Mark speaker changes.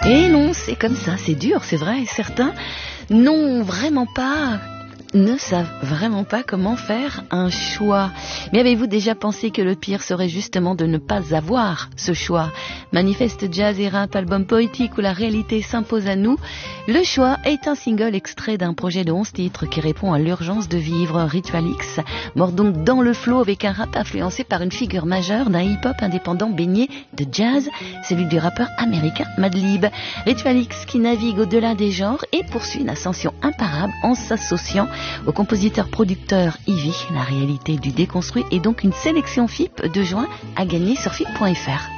Speaker 1: Et non, c'est comme ça, c'est dur, c'est vrai. Certains ne savent vraiment pas comment faire un choix. Mais avez-vous déjà pensé que le pire serait justement de ne pas avoir ce choix? Manifeste jazz et rap, album poétique où la réalité s'impose à nous. Le choix est un single extrait d'un projet de 11 titres qui répond à l'urgence de vivre. Ritual X mord donc dans le flow avec un rap influencé par une figure majeure d'un hip-hop indépendant baigné de jazz, celui du rappeur américain Madlib. Ritual X qui navigue au-delà des genres et poursuit une ascension imparable en s'associant au compositeur-producteur Ivy. La réalité du déconstruit est donc une sélection FIP de juin à gagner sur FIP.fr.